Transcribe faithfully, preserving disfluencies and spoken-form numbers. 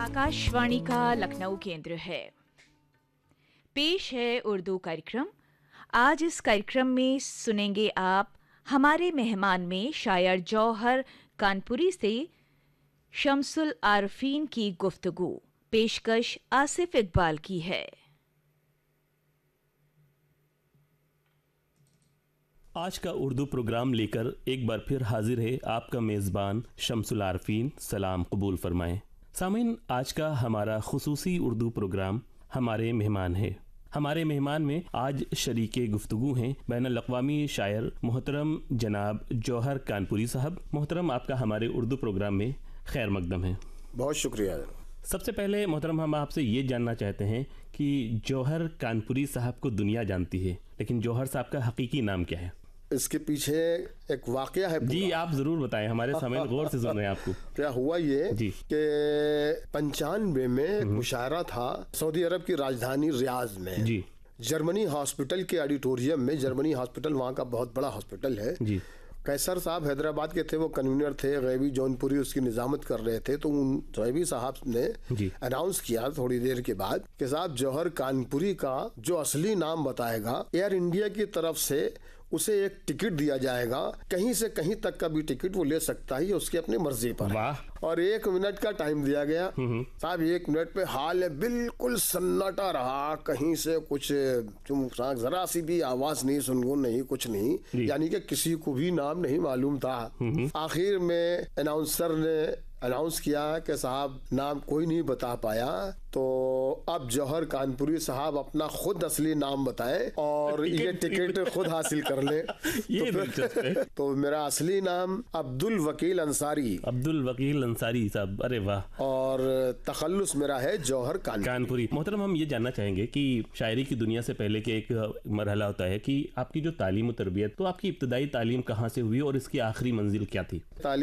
आकाशवाणी का लखनऊ केंद्र है। पेश है उर्दू कार्यक्रम। आज इस कार्यक्रम में सुनेंगे आप हमारे मेहमान में शायर जौहर कानपुरी से शम्सुल आरफीन की गुफ्तगू। पेशकश आसिफ इकबाल की है। आज का उर्दू प्रोग्राम लेकर एक बार फिर हाजिर है आपका मेज़बान शम्सुल आरफीन। सलाम कबूल फरमाएं। सामीन, आज का हमारा खुसूसी उर्दू प्रोग्राम हमारे मेहमान है। हमारे मेहमान में आज शरीके गुफ्तगू हैं बैनुल अक़वामी शायर मोहतरम जनाब जौहर कानपुरी साहब। मोहतरम, आपका हमारे उर्दू प्रोग्राम में खैर मकदम है। बहुत शुक्रिया। सबसे पहले मोहतरम, हम आपसे ये जानना चाहते हैं कि जौहर कानपुरी साहब को दुनिया जानती है, लेकिन जौहर साहब का हकीकी नाम क्या है? इसके पीछे एक वाकया है। जी, आप जरूर बताएं, हमारे समय गौर से सुन रहे हैं आपको। क्या हुआ ये जी कि पंचानवे में एक मुशायरा था सऊदी अरब की राजधानी रियाज में। जी जर्मनी हॉस्पिटल के ऑडिटोरियम में। जर्मनी हॉस्पिटल वहाँ का बहुत बड़ा हॉस्पिटल है। जी कैसर साहब हैदराबाद के थे, वो कन्वीनर थे। गैबी जौनपुरी उसकी निजामत कर रहे थे। तो उन गैबी साहब ने अनाउंस किया थोड़ी देर के बाद कि साहब जौहर कानपुरी का जो असली नाम बताएगा, एयर इंडिया की तरफ से उसे एक टिकट दिया जाएगा। कहीं से कहीं तक का भी टिकट वो ले सकता है, उसकी अपनी मर्जी पर है। और एक मिनट का टाइम दिया गया। साहब एक मिनट पे हाल है बिल्कुल सन्नाटा रहा। कहीं से कुछ जरा सी भी आवाज नहीं, सुनगुन नहीं, कुछ नहीं। यानी कि किसी को भी नाम नहीं मालूम था। आखिर में अनाउंसर ने अनाउंस किया कि साहब नाम कोई नहीं बता पाया, तो अब जौहर कानपुरी साहब अपना खुद असली नाम बताएं और ये टिकट खुद हासिल कर ले। ये तो, तो मेरा असली नाम अब्दुल वकील अंसारी। अब्दुल वकील अंसारी साहब, अरे वाह। और तखल्लुस मेरा है जौहर कानपुरी। कानपुरी। मोहतरम, हम ये जानना चाहेंगे कि शायरी की दुनिया से पहले के एक मरहला होता है कि आपकी जो तालीम और तरबियत, तो आपकी इब्तदाई तालीम कहाँ से हुई और इसकी आखिरी मंजिल क्या थी?